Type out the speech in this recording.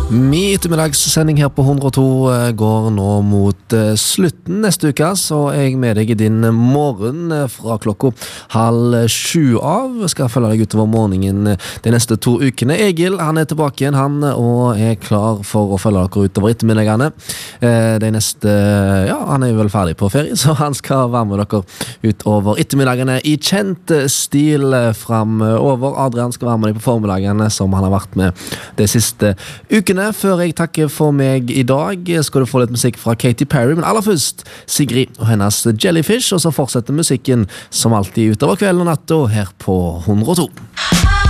Min ettermiddagssending her på 102 går nå mot slutten neste uke, så jeg med deg I din morgen fra klokka 6:30 av. Jeg skal følge deg utover morgenen de neste 2 ukene. Egil, han tilbake igjen, han, og klar for å følge dere utover ettermiddagene. De neste, ja, han vel ferdig på ferie, så han skal være med dere utover ettermiddagene I kjent stil fremover. Adrian skal være med deg på formidagene, som han har vært med de siste ukene. Før jeg takker for meg I dag, skal du få litt musikk fra Katy Perry, men aller først Sigrid og hennes Jellyfish, og så fortsetter musikken som alltid utover kvelden og natta her på 102.